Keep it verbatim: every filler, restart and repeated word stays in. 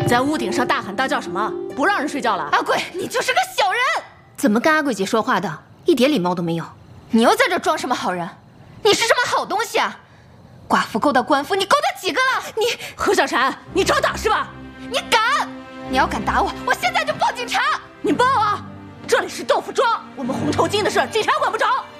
在屋顶上大喊大叫什么？不让人睡觉了？ 阿贵，你就是个小人！ 怎么跟阿贵姐说话的？一点礼貌都没有。 你又在这装什么好人？你是什么好东西啊？寡妇勾搭官夫，你勾搭几个了？你何小婵，你找打是吧？ 你敢！你要敢打我，我现在就报警查！ 你报啊！这里是豆腐庄，我们红头巾的事，警察管不着。